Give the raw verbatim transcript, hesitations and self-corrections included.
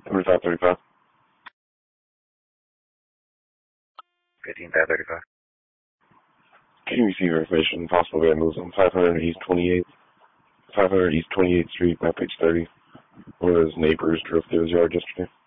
thirty-five thirty-five. fifteen five thirty-five. Can you receive information? Possible vandalism. five hundred East twenty-eighth. five hundred East twenty-eighth Street, map page thirty. One of those neighbors drove through his yard yesterday.